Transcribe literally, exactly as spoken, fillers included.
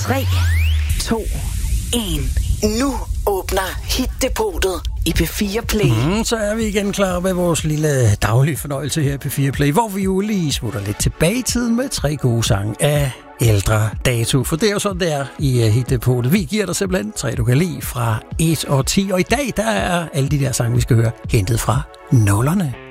tre, to, en. Nu åbner Hit-depotet i P fire Play. Mm, så er vi igen klar med vores lille daglige fornøjelse her i P fire Play, hvor vi jo lige smutter lidt tilbage i tiden med tre gode sange af ældre dato. For det er jo sådan, det er i Hit-depotet. Vi giver dig simpelthen tre, du kan lide fra et og ti. Og i dag, der er alle de der sange, vi skal høre, hentet fra nullerne.